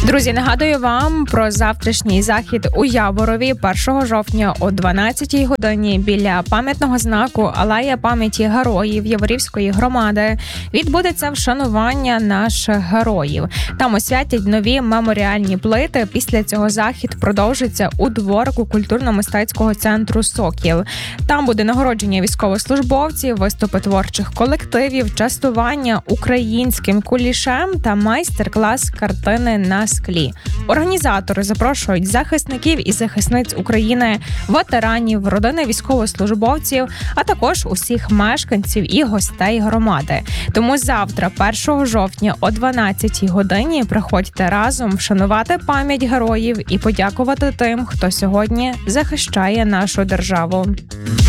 Друзі, нагадую вам про завтрашній захід у Яворові 1 жовтня о 12-й годині біля пам'ятного знаку Алея пам'яті героїв Яворівської громади. Відбудеться вшанування наших героїв. Там освятять нові меморіальні плити. Після цього захід продовжиться у дворику культурно-мистецького центру «Сокіл». Там буде нагородження військовослужбовців, виступи творчих колективів, частування українським кулішем та майстер-клас картини на склі. Організатори запрошують захисників і захисниць України, ветеранів, родини військовослужбовців, а також усіх мешканців і гостей громади. Тому завтра, 1 жовтня о 12-й годині, приходьте разом вшанувати пам'ять героїв і подякувати тим, хто сьогодні захищає нашу державу.